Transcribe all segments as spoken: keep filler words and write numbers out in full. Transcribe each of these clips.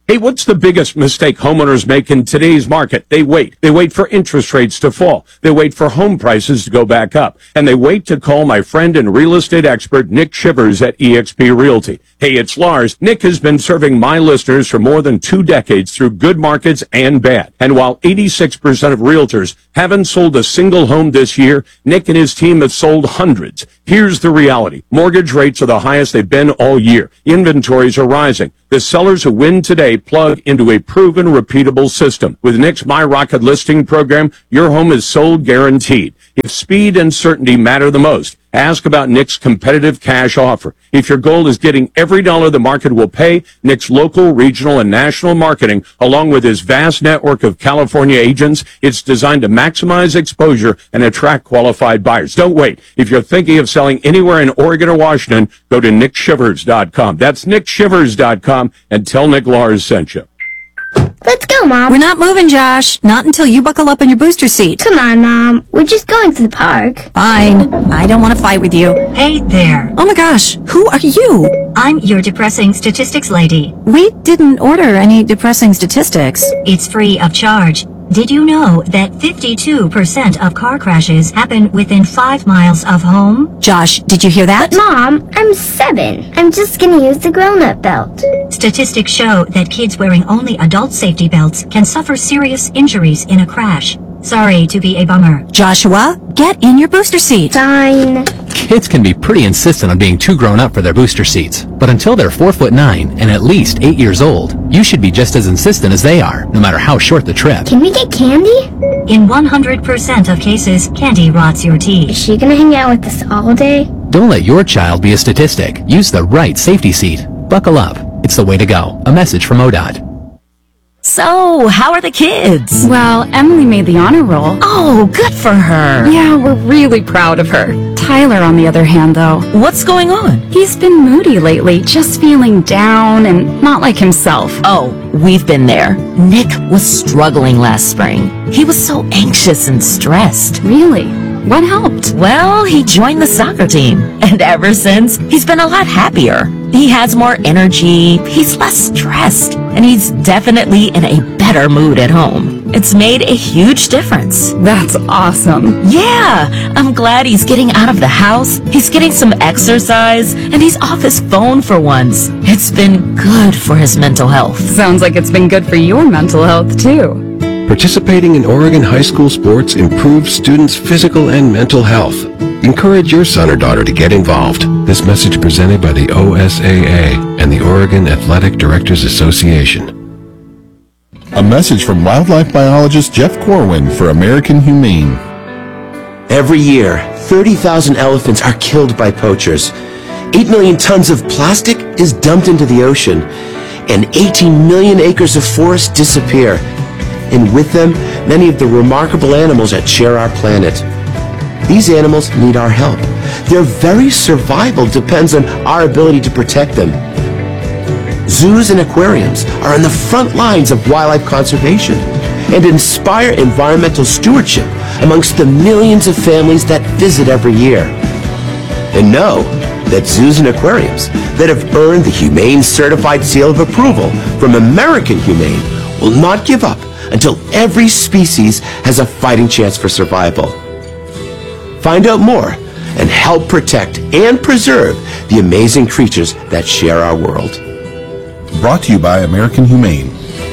Hey, what's the biggest mistake homeowners make in today's market? They wait. They wait for interest rates to fall. They wait for home prices to go back up. And they wait to call my friend and real estate expert, Nick Shivers at eXp Realty. Hey, it's Lars. Nick has been serving my listeners for more than two decades through good markets and bad. And while eighty-six percent of realtors haven't sold a single home this year, Nick and his team have sold hundreds. Here's the reality. Mortgage rates are the highest they've been all year. Inventories are rising. The sellers who win today plug into a proven, repeatable system. With Nick's My Rocket listing program, your home is sold guaranteed. If speed and certainty matter the most, ask about Nick's competitive cash offer. If your goal is getting every dollar the market will pay, Nick's local, regional, and national marketing, along with his vast network of California agents, it's designed to maximize exposure and attract qualified buyers. Don't wait. If you're thinking of selling anywhere in Oregon or Washington, go to nick shivers dot com. That's nick shivers dot com and tell Nick Lars sent you. Let's go, Mom. We're not moving, Josh. Not until you buckle up in your booster seat. Come on, Mom. We're just going to the park. Fine. I don't want to fight with you. Hey there. Oh my gosh. Who are you? I'm your depressing statistics lady. We didn't order any depressing statistics. It's free of charge. Did you know that fifty-two percent of car crashes happen within five miles of home? Josh, did you hear that? But Mom, I'm seven. I'm just gonna use the grown-up belt. Statistics show that kids wearing only adult safety belts can suffer serious injuries in a crash. Sorry to be a bummer. Joshua, get in your booster seat. Fine. Kids can be pretty insistent on being too grown up for their booster seats, but until they're four foot nine and at least eight years old, you should be just as insistent as they are, no matter how short the trip. Can we get candy? In one hundred percent of cases, candy rots your Is teeth. she gonna hang out with us all day? Don't let your child be a statistic. Use the right safety seat. Buckle up. It's the way to go. A message from O D O T. So, how are the kids? Well, Emily made the honor roll. Oh, good for her. Yeah, we're really proud of her. Tyler, on the other hand, though, What's going on? he's been moody lately, just feeling down and not like himself. Oh, we've been there. Nick was struggling last spring. He was so anxious and stressed. Really? What helped? Well, he joined the soccer team, and ever since, he's been a lot happier. He has more energy, he's less stressed, and he's definitely in a better mood at home. It's made a huge difference. That's awesome. Yeah, I'm glad he's getting out of the house, he's getting some exercise, and he's off his phone for once. It's been good for his mental health. Sounds like it's been good for your mental health, too. Participating in Oregon high school sports improves students' physical and mental health. Encourage your son or daughter to get involved. This message presented by the O S A A and the Oregon Athletic Directors Association. A message from wildlife biologist Jeff Corwin for American Humane. Every year, thirty thousand elephants are killed by poachers. eight million tons of plastic is dumped into the ocean, and eighteen million acres of forest disappear. And with them, many of the remarkable animals that share our planet. These animals need our help. Their very survival depends on our ability to protect them. Zoos and aquariums are on the front lines of wildlife conservation and inspire environmental stewardship amongst the millions of families that visit every year. And know that zoos and aquariums that have earned the Humane Certified Seal of Approval from American Humane will not give up until every species has a fighting chance for survival. Find out more and help protect and preserve the amazing creatures that share our world. Brought to you by American Humane.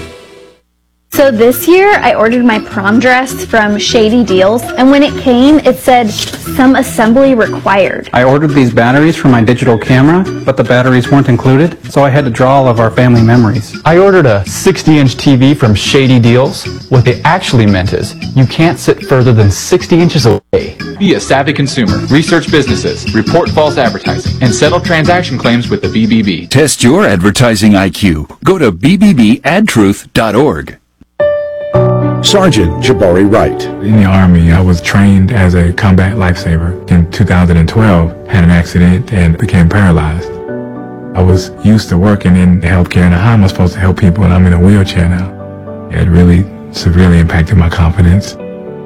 So this year, I ordered my prom dress from Shady Deals, and when it came, it said, some assembly required. I ordered these batteries for my digital camera, but the batteries weren't included, so I had to draw all of our family memories. I ordered a sixty inch T V from Shady Deals. What they actually meant is, you can't sit further than sixty inches away. Be a savvy consumer, research businesses, report false advertising, and settle transaction claims with the B B B. Test your advertising I Q. Go to b b b ad truth dot org. Sergeant Jabari Wright. In the Army, I was trained as a combat lifesaver. In two thousand twelve, had an accident and became paralyzed. I was used to working in healthcare, and how am I supposed to help people and I'm in a wheelchair now? It really severely impacted my confidence.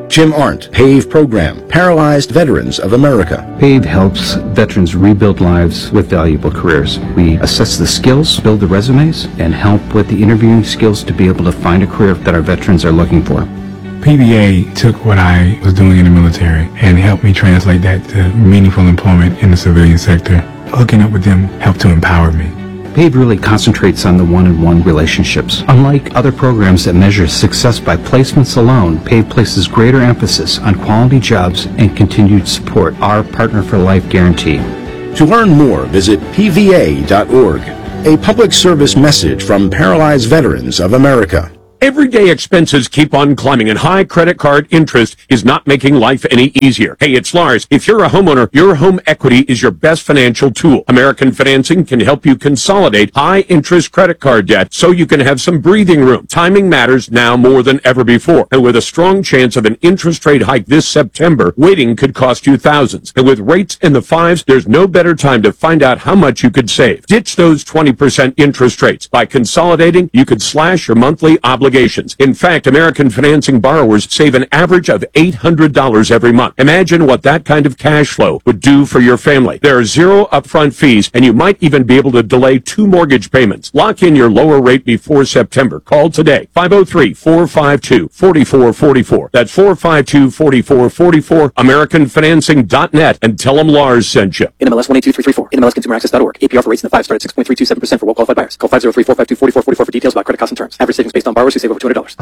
Jim Arndt, PAVE Program, Paralyzed Veterans of America. PAVE helps veterans rebuild lives with valuable careers. We assess the skills, build the resumes, and help with the interviewing skills to be able to find a career that our veterans are looking for. P V A took what I was doing in the military and helped me translate that to meaningful employment in the civilian sector. Hooking up with them helped to empower me. PAVE really concentrates on the one-on-one relationships. Unlike other programs that measure success by placements alone, PAVE places greater emphasis on quality jobs and continued support, our Partner for Life guarantee. To learn more, visit P V A dot org. A public service message from Paralyzed Veterans of America. Everyday expenses keep on climbing, and high credit card interest is not making life any easier. Hey, it's Lars. If you're a homeowner, your home equity is your best financial tool. American Financing can help you consolidate high-interest credit card debt so you can have some breathing room. Timing matters now more than ever before, and with a strong chance of an interest rate hike this September, waiting could cost you thousands. And with rates in the fives, there's no better time to find out how much you could save. Ditch those twenty percent interest rates. By consolidating, you could slash your monthly obligations. In fact, American Financing borrowers save an average of eight hundred dollars every month. Imagine what that kind of cash flow would do for your family. There are zero upfront fees, and you might even be able to delay two mortgage payments. Lock in your lower rate before September. Call today, five oh three, four five two, four four four four. That's four five two, four four four four, American Financing dot net, and tell them Lars sent you. N M L S one eight two three three four. N M L S Consumer Access dot org. A P R for rates in the five start at six point three two seven percent for well-qualified buyers. Call five oh three, four five two, four four four four for details about credit costs and terms. Average savings based on borrowers who save over two hundred dollars.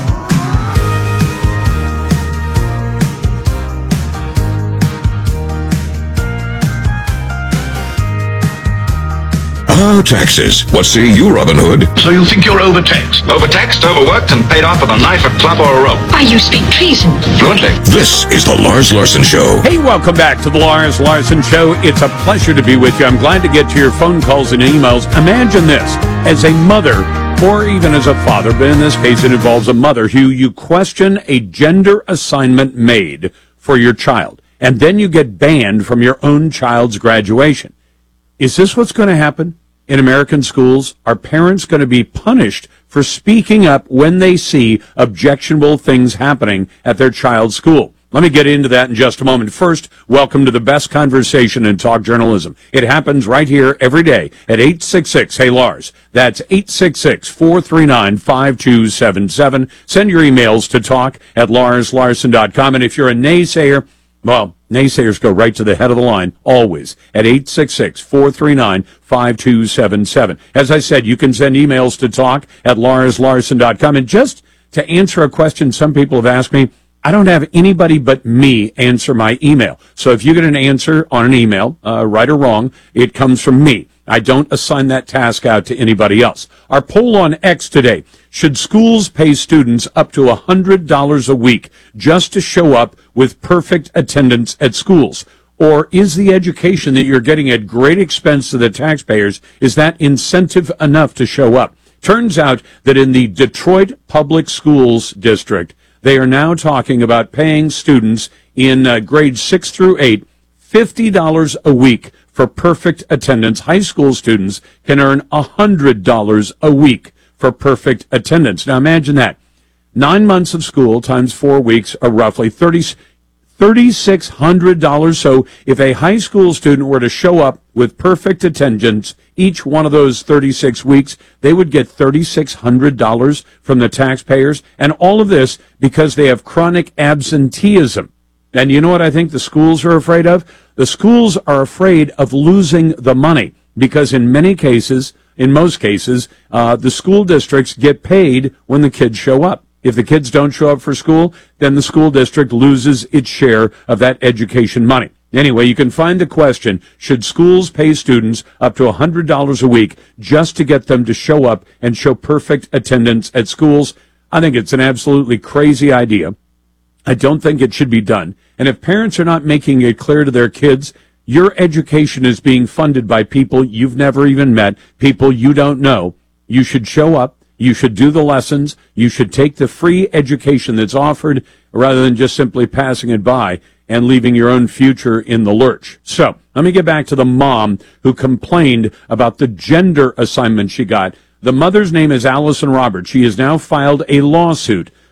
Oh, taxes. What say you, Robin Hood? So you think you're overtaxed? Overtaxed, overworked, and paid off with a knife, a club, or a rope. Why, you speak treason. Fluently. This is the Lars Larson Show. Hey, welcome back to the Lars Larson Show. It's a pleasure to be with you. I'm glad to get to your phone calls and emails. Imagine this. As a mother, or even as a father, but in this case it involves a mother, who you question a gender assignment made for your child, and then you get banned from your own child's graduation. Is this what's going to happen in American schools? Are parents going to be punished for speaking up when they see objectionable things happening at their child's school? Let me get into that in just a moment. First, welcome to the best conversation in talk journalism. It happens right here every day at eight six six, hey Lars. That's eight six six, four three nine, five two seven seven. Send your emails to talk at lars larson dot com. And if you're a naysayer, well, naysayers go right to the head of the line, always, at eight six six, four three nine, five two seven seven. As I said, you can send emails to talk at lars larson dot com. And just to answer a question some people have asked me, I don't have anybody but me answer my email. So if you get an answer on an email, uh, right or wrong, it comes from me. I don't assign that task out to anybody else. Our poll on X today: should schools pay students up to one hundred dollars a week just to show up with perfect attendance at schools? Or is the education that you're getting at great expense to the taxpayers, is that incentive enough to show up? Turns out that in the Detroit Public Schools District, they are now talking about paying students in uh, grades six through eight fifty dollars a week for perfect attendance. High school students can earn one hundred dollars a week for perfect attendance. Now imagine that. Nine months of school times four weeks are roughly three thousand six hundred dollars. So if a high school student were to show up with perfect attendance each one of those thirty-six weeks, they would get three thousand six hundred dollars from the taxpayers. And all of this because they have chronic absenteeism. And you know what I think the schools are afraid of? The schools are afraid of losing the money because in many cases, in most cases, uh, the school districts get paid when the kids show up. If the kids don't show up for school, then the school district loses its share of that education money. Anyway, you can find the question, should schools pay students up to one hundred dollars a week just to get them to show up and show perfect attendance at schools? I think it's an absolutely crazy idea. I don't think it should be done. And if parents are not making it clear to their kids, your education is being funded by people you've never even met, people you don't know, you should show up. You should do the lessons. You should take the free education that's offered rather than just simply passing it by and leaving your own future in the lurch. So let me get back to the mom who complained about the gender assignment she got. The mother's name is Allison Roberts. She has now filed a lawsuit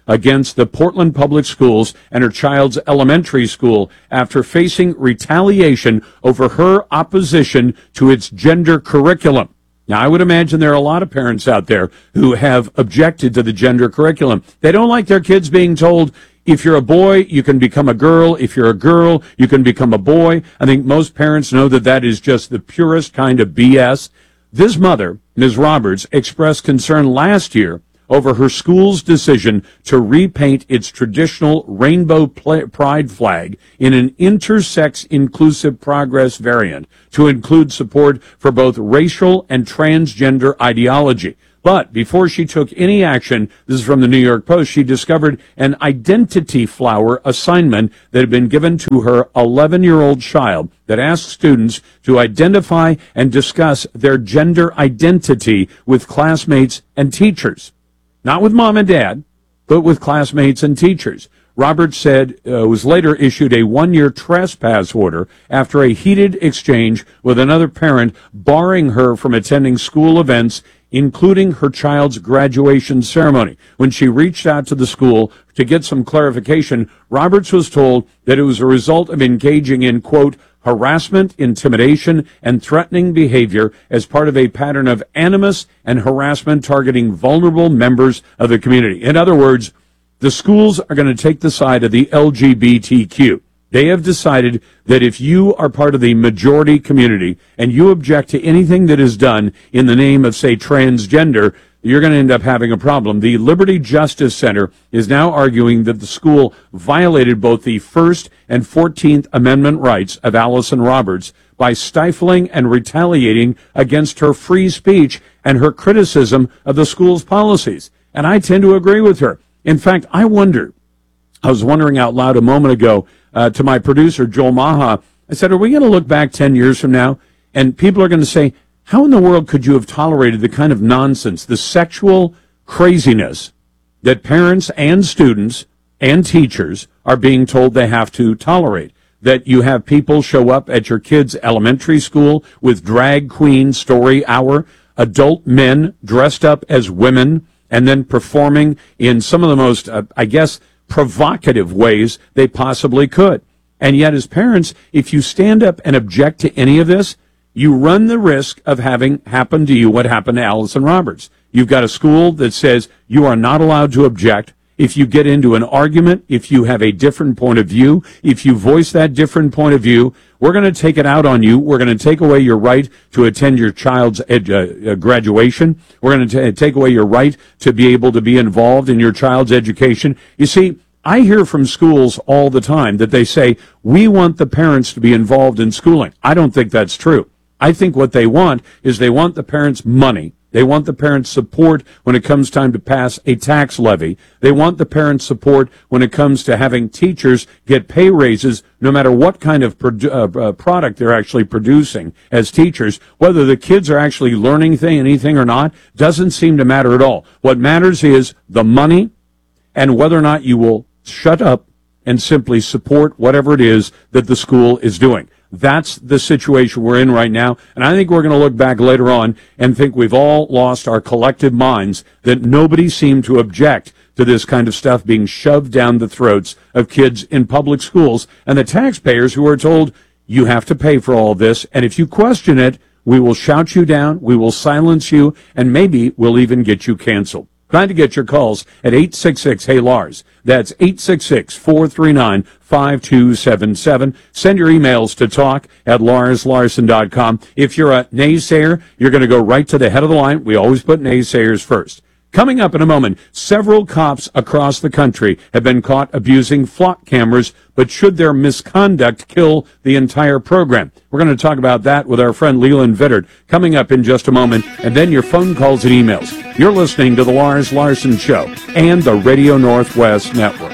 against the Portland Public Schools and her child's elementary school after facing retaliation over her opposition to its gender curriculum. Now, I would imagine there are a lot of parents out there who have objected to the gender curriculum. They don't like their kids being told, if you're a boy, you can become a girl. If you're a girl, you can become a boy. I think most parents know that that is just the purest kind of B S. This mother, Miz Roberts, expressed concern last year over her school's decision to repaint its traditional rainbow pl- pride flag in an intersex inclusive progress variant to include support for both racial and transgender ideology. But before she took any action, this is from the New York Post, she discovered an identity flower assignment that had been given to her eleven-year-old child that asked students to identify and discuss their gender identity with classmates and teachers. Not with mom and dad, but with classmates and teachers. Roberts said uh, was later issued a one-year trespass order after a heated exchange with another parent barring her from attending school events, including her child's graduation ceremony. When she reached out to the school to get some clarification, Roberts was told that it was a result of engaging in, quote, harassment, intimidation, and threatening behavior as part of a pattern of animus and harassment targeting vulnerable members of the community. In other words, the schools are going to take the side of the L G B T Q. They have decided that if you are part of the majority community and you object to anything that is done in the name of, say, transgender, you're going to end up having a problem. The Liberty Justice Center is now arguing that the school violated both the First and fourteenth Amendment rights of Allison Roberts by stifling and retaliating against her free speech and her criticism of the school's policies. And I tend to agree with her. In fact, I wonder, I was wondering out loud a moment ago uh, to my producer, Joel Maha, I said, are we going to look back ten years from now and people are going to say, how in the world could you have tolerated the kind of nonsense, the sexual craziness that parents and students and teachers are being told they have to tolerate? That you have people show up at your kids' elementary school with drag queen story hour, adult men dressed up as women, and then performing in some of the most, uh, I guess, provocative ways they possibly could. And yet, as parents, if you stand up and object to any of this, you run the risk of having happen to you what happened to Allison Roberts. You've got a school that says you are not allowed to object. If you get into an argument, if you have a different point of view, if you voice that different point of view, we're going to take it out on you. We're going to take away your right to attend your child's ed- uh, graduation. We're going to take away your right to be able to be involved in your child's education. You see, I hear from schools all the time that they say, we want the parents to be involved in schooling. I don't think that's true. I think what they want is they want the parents' money. They want the parents' support when it comes time to pass a tax levy. They want the parents' support when it comes to having teachers get pay raises no matter what kind of produ- uh, uh, product they're actually producing as teachers. Whether the kids are actually learning thing, anything or not doesn't seem to matter at all. What matters is the money and whether or not you will shut up and simply support whatever it is that the school is doing. That's the situation we're in right now. And I think we're going to look back later on and think we've all lost our collective minds that nobody seemed to object to this kind of stuff being shoved down the throats of kids in public schools and the taxpayers who are told you have to pay for all this. And if you question it, we will shout you down, we will silence you, and maybe we'll even get you canceled. Trying to get your calls at eight six six, hey Lars. That's eight six six, four three nine, five two seven seven. Send your emails to talk at lars larson dot com. If you're a naysayer, you're going to go right to the head of the line. We always put naysayers first. Coming up in a moment, several cops across the country have been caught abusing flock cameras, but should their misconduct kill the entire program? We're going to talk about that with our friend Leland Vittert coming up in just a moment, and then your phone calls and emails. You're listening to The Lars Larson Show and the Radio Northwest Network.